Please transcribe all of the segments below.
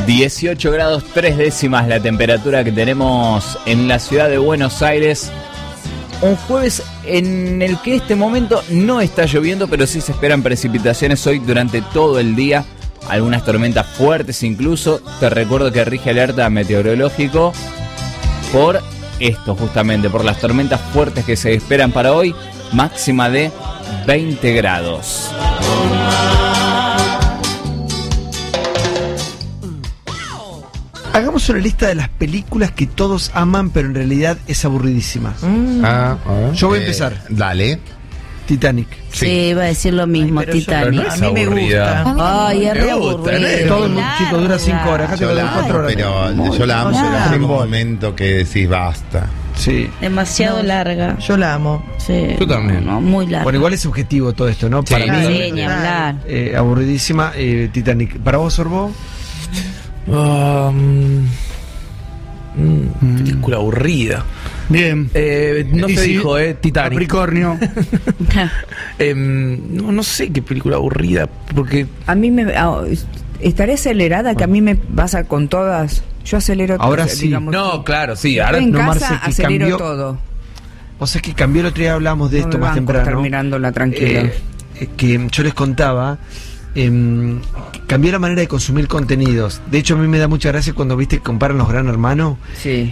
18 grados 3 décimas la temperatura que tenemos en la ciudad de Buenos Aires. Un jueves en el que en este momento no está lloviendo, pero sí se esperan precipitaciones hoy durante todo el día. Algunas tormentas fuertes incluso. Te recuerdo que rige alerta meteorológico por esto, justamente, por las tormentas fuertes que se esperan para hoy. Máxima de 20 grados. Hagamos una lista de las películas que todos aman, pero en realidad es aburridísima. Yo voy a empezar. Dale. Titanic. Sí, iba a decir lo mismo. Pero Titanic. no a mí me gusta. Ay, es re aburrido. Todo el chico dura 5 horas. Acá te Yo lo doy la 4 amo, horas. pero yo la amo en Larga. el momento que decís basta. Sí. Demasiado larga. Yo la amo. Sí. Yo también. No, muy larga. Bueno, igual es subjetivo todo esto, ¿no? Sí. Para mí, Sí, ni hablar. aburridísima. Titanic. ¿Para vos, Sorbo? Película aburrida. Bien. No Y se sí, dijo, Titanic. Capricornio. No sé qué película aburrida, porque A mí estaré acelerada, que a mí me pasa con todas. Yo acelero Ahora todo, sí. digamos. no, claro, sí, Estoy ahora en no, casa, Marce, que acelero cambió- todo. O sea, que cambió el otro día, hablamos de No esto me más banco estar temprano. mirándola tranquila. Que yo les contaba, cambió la manera de consumir contenidos. De hecho, a mí me da mucha gracia cuando viste que comparan los Gran Hermano. Sí.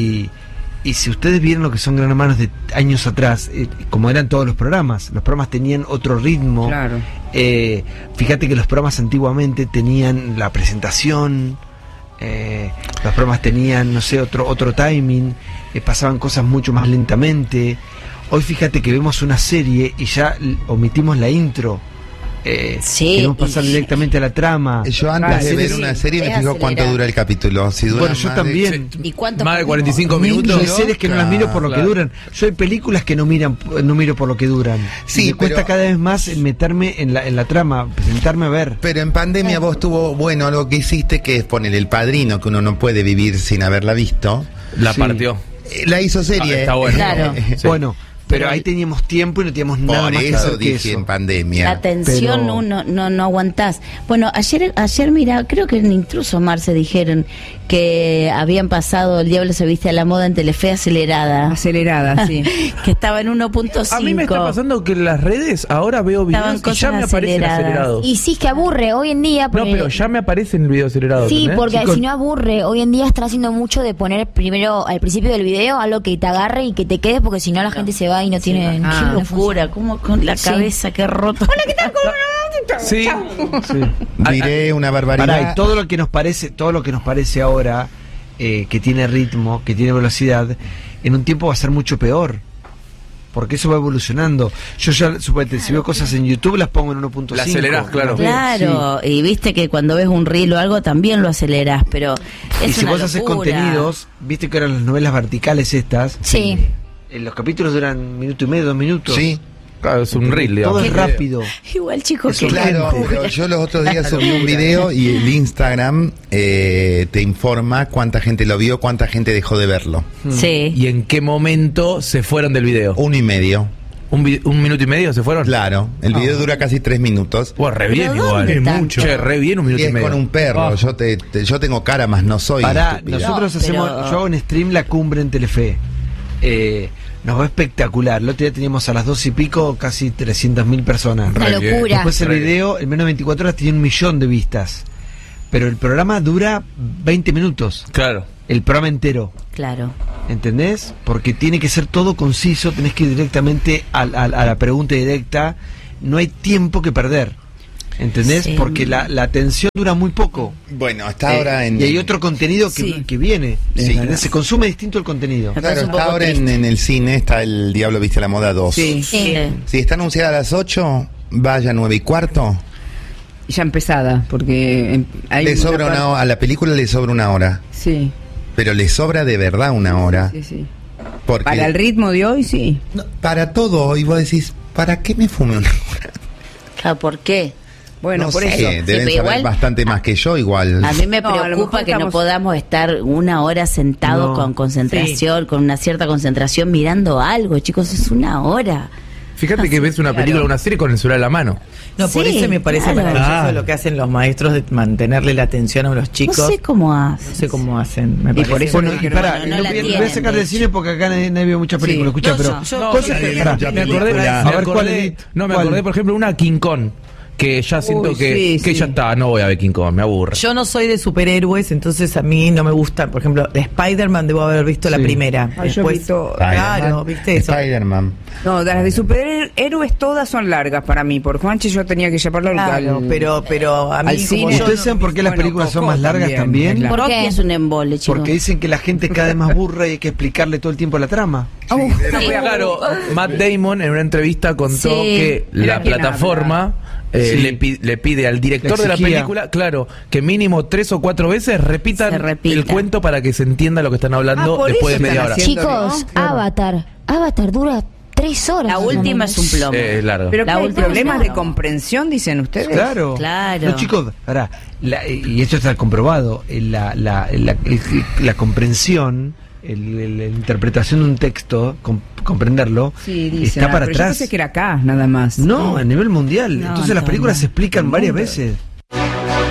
Y si ustedes vieron lo que son Gran Hermanos de años atrás, como eran todos los programas tenían otro ritmo. Claro. Fíjate que los programas antiguamente tenían la presentación, los programas tenían, no sé, otro timing, pasaban cosas mucho más lentamente. Hoy fíjate que vemos una serie y ya omitimos la intro. Sí, Queremos pasar directamente a la trama. Yo antes Las de ver series- una serie me es fijo cuánto acelerado. dura el capítulo. Si dura Bueno, yo más de- también. ¿Y cuánto? más de 45 Miles minutos. de series que no las miro por lo que Claro. duran. Yo hay películas que no miro por lo que duran. Sí, Y me cuesta pero- cada vez más meterme en la trama, sentarme a ver. Pero en pandemia vos tuvo, bueno, algo que hiciste que es poner El Padrino, que uno no puede vivir sin haberla visto. La Sí. partió. La hizo serie. Está bueno. Claro. Sí. Bueno, pero ahí teníamos tiempo y no teníamos nada Por más que eso hacer que dije eso. en pandemia. La tensión Pero- no aguantás. Bueno, ayer mira, creo que en Intruso Marce dijeron que habían pasado El Diablo se viste a la moda en Telefe acelerada. Acelerada, sí. Que estaba en 1.5. A mí me está pasando que en las redes ahora veo Estaban videos y ya cosas me aparecen aceleradas. acelerados. Y sí, que aburre hoy en día. No, porque- pero ya me aparecen el video acelerado. Sí, ¿entendés? porque Chicos- si no aburre, hoy en día están haciendo mucho de poner primero al principio del video algo que te agarre y que te quedes, porque si no la gente se va y no tiene... Qué no locura, como con la Sí. cabeza que roto. Hola, ¿qué tal? Sí. Diré una barbaridad. Pará, y todo lo que nos parece ahora, que tiene ritmo, que tiene velocidad, en un tiempo va a ser mucho peor. Porque eso va evolucionando. Yo ya, suponete, si veo cosas en YouTube, las pongo en 1.5. La acelerás, claro. Claro, y viste que cuando ves un reel o algo también lo acelerás, pero es Y si una vos haces locura. contenidos, viste que eran las novelas verticales estas. Sí. Los capítulos duran minuto y medio, 2 minutos. Sí. Claro, es un reel, Todo digamos. es rápido. Igual, chicos, Eso que Claro, pero yo los otros días subí un video y el Instagram te informa cuánta gente lo vio, cuánta gente dejó de verlo. sí. ¿Y en qué momento se fueron del video? 1,5. ¿Un minuto y medio se fueron? Claro, el video dura casi 3 minutos. Bueno, re bien ¿Pero igual. dónde Es tanto? mucho. Che, re bien un Y minuto y es medio. con un perro. Ah. Yo tengo cara, más no soy. Pará, estúpida. nosotros No, hacemos, pero- yo hago en stream la cumbre en Telefe. Nos va espectacular. El otro día teníamos a las 2 y pico casi 300.000 personas. Una Re bien. locura. Después el Re video, en menos de 24 horas, tiene 1 millón de vistas. Pero el programa dura 20 minutos. Claro. El programa entero. Claro. ¿Entendés? Porque tiene que ser todo conciso, tenés que ir directamente a la pregunta directa. No hay tiempo que perder. ¿Entendés? Sí. Porque la atención dura muy poco. Bueno, está ahora en. Y hay otro contenido Sí. que viene. Sí. ¿Entendés? Se consume distinto el contenido. Me Claro, parece un está poco ahora triste. en el cine, está El Diablo Viste a la Moda 2. Sí. Sí. Si está anunciada a las 8, vaya a 9:15. Ya empezada, porque hay Le una sobra parte- a la película le sobra 1 hora. Sí, Pero le sobra de verdad 1 hora. sí, sí. Porque Para el ritmo de hoy, sí. no, para todo. Y vos decís, ¿para qué me fume 1 hora? Claro, ¿por qué? Bueno, no por sé, eso. deben pero saber igual- bastante más que yo igual. A mí me No, a lo preocupa mejor que no estamos- podamos estar 1 hora sentados No. con concentración, con una cierta concentración mirando algo, chicos, es 1 hora. Fíjate que ves una película o una serie con el celular a la mano. No, por Sí, eso me parece claro. maravilloso lo que hacen los maestros de mantenerle la atención a los chicos. No sé cómo hace. No sé cómo hacen. Me Y parece. por eso Bueno, no y dijeron, pará, no no la voy a tienen, sacar de del cine porque acá nadie vio mucha película, Sí. escucha, No, pero yo- cosas nadie que vio pará, mucha Me película. acordé, A me ver, ¿cuál acordé, es? no, me ¿Cuál? acordé, por ejemplo, una King Kong, que ya siento Uy, que sí. ya está, no voy a ver King Kong, me aburre. Yo no soy de superhéroes, entonces a mí no me gusta. Por ejemplo, de Spider-Man debo haber visto la Sí. primera. Ay, yo vi todas. Claro, ¿viste eso? Spider-Man. No, de las de superhéroes todas son largas para mí. Por Juanchi yo tenía que llevarlo Claro, al... pero a mí al como cine. yo ¿Ustedes no- saben por qué las Bueno, películas son Coco más largas también? es la- ¿Por ¿Por qué qué? es un embole, chicos? Porque dicen que la gente cada vez más burra y hay que explicarle todo el tiempo la trama. Claro, Matt Damon en una entrevista contó Sí. que Mira la quién plataforma Sí. le pide al director Le de la exigía. película, claro, que mínimo 3 o 4 veces repitan Se repita. el cuento para que se entienda lo que están hablando por después de eso media están hora. haciendo- Chicos, ¿no? Claro. Avatar dura 3 horas. La más o última menos. es un plomo. Largo. Pero La ¿qué hay última problemas es de comprensión, dicen ustedes? Claro. Claro. No, chicos, pará, y esto está comprobado, la comprensión, la interpretación de un texto, comprenderlo, Sí, dicen. está para Pero yo atrás. pensé que era acá, nada más. No, a nivel mundial. No, Entonces las películas se explican varias veces.